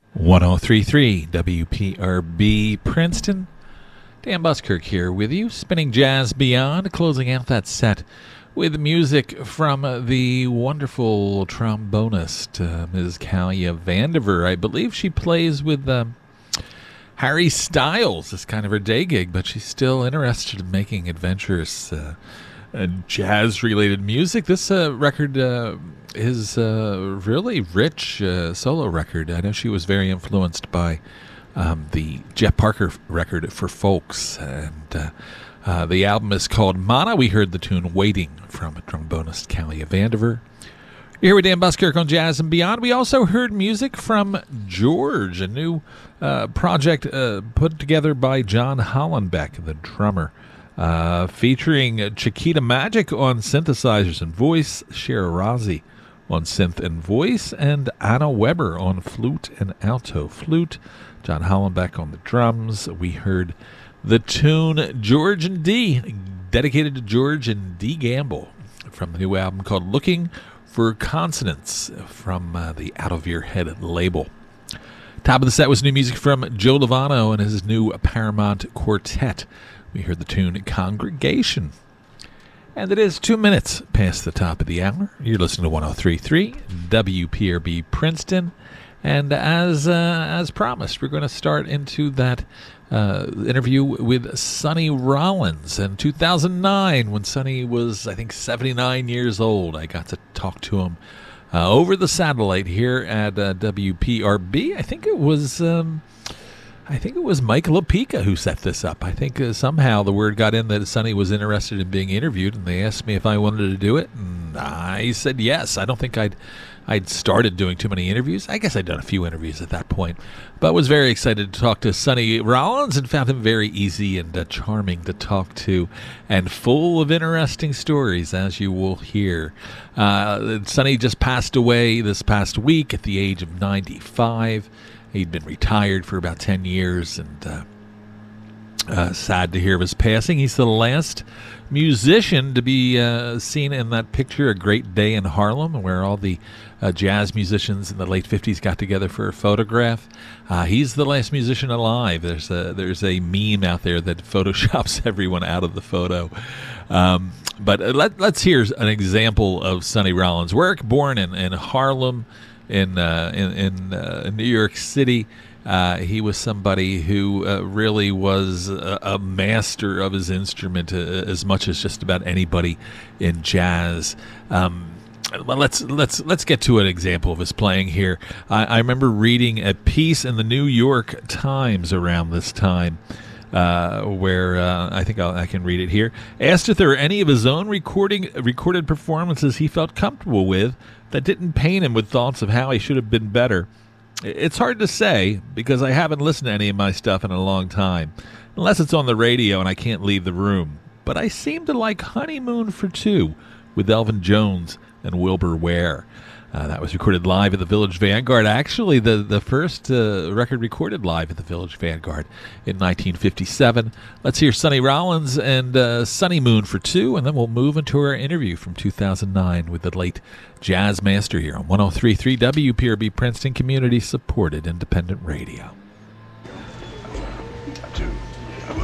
1033 WPRB Princeton. Dan Buskirk here with you, spinning Jazz Beyond, closing out that set with music from the wonderful trombonist, Ms. Kalia Vandiver. I believe she plays with Harry Styles. It's kind of her day gig, but she's still interested in making adventurous jazz-related music. This record is a really rich solo record. I know she was very influenced by the Jeff Parker record For Folks, and the album is called Mana. We heard the tune Waiting from trombonist Kalia Vandiver. You're here with Dan Buskirk on Jazz and Beyond. We also heard music from George, a new project put together by John Hollenbeck, the drummer, featuring Chiquita Magic on synthesizers and voice, Shira Razi on synth and voice, and Anna Weber on flute and alto flute, John Hollenbeck on the drums. We heard the tune George and D, dedicated to George and D. Gamble, from the new album called Looking for Consonants from the Out of Your Head label. Top of the set was new music from Joe Lovano and his new Paramount Quartet. We heard the tune Congregation. And it is 2 minutes past the top of the hour. You're listening to 1033 WPRB Princeton. And as promised, we're going to start into that interview with Sonny Rollins. In 2009, when Sonny was, I think, 79 years old, I got to talk to him over the satellite here at WPRB. I think it was Mike LaPica who set this up. I think somehow the word got in that Sonny was interested in being interviewed, and they asked me if I wanted to do it, and I said yes. I don't think I'd started doing too many interviews. I guess I'd done a few interviews at that point, but was very excited to talk to Sonny Rollins and found him very easy and charming to talk to, and full of interesting stories, as you will hear. Sonny just passed away this past week at the age of 95. He'd been retired for about 10 years, and sad to hear of his passing. He's the last musician to be seen in that picture, A Great Day in Harlem, where all the jazz musicians in the late 50s got together for a photograph. He's the last musician alive. There's a meme out there that photoshops everyone out of the photo. But let's hear an example of Sonny Rollins' work. Born in Harlem, in New York City. He was somebody who really was a master of his instrument, as much as just about anybody in jazz. Let's get to an example of his playing here. I remember reading a piece in the New York Times around this time, where I think I can read it here. Asked if there were any of his own recorded performances he felt comfortable with that didn't paint him with thoughts of how he should have been better. It's hard to say, because I haven't listened to any of my stuff in a long time, unless it's on the radio and I can't leave the room. But I seem to like Honeymoon for Two with Elvin Jones and Wilbur Ware. That was recorded live at the Village Vanguard. Actually, the first record recorded live at the Village Vanguard in 1957. Let's hear Sonny Rollins and Honeymoon for Two, and then we'll move into our interview from 2009 with the late jazz master here on 1033 WPRB Princeton, community-supported independent radio.